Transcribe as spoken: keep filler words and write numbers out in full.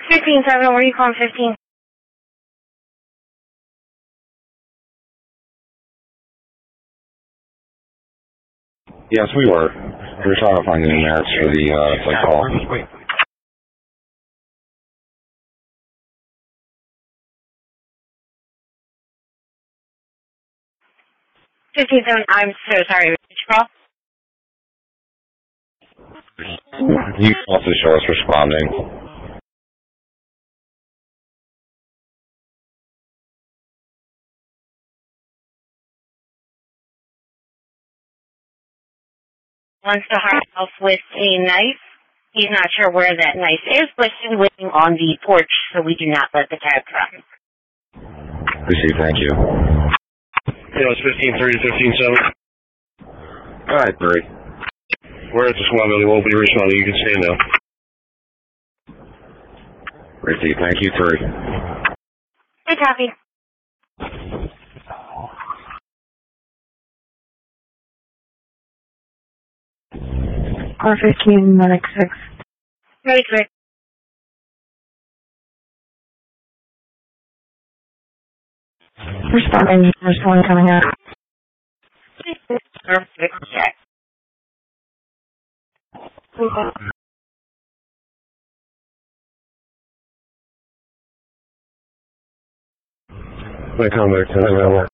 fifteen seven, where are you calling fifteen? Yes, we were. We were trying to find the numerics for the uh, flight call. fifteen seven, I'm so sorry. Which call? You can also show us responding. Wants to hire help with a knife. He's not sure where that knife is, but he's waiting on the porch, so we do not let the cab come. Receive, thank you. Yeah, it's fifteen three to fifteen seven. All right, three. We're at the squad building. Won't be responding. You can stand now. Receive, thank you, three. Hey, copy. R fifteen, Medic six. Medic six. Responding, responding coming out. Perfect, check. My contact, ten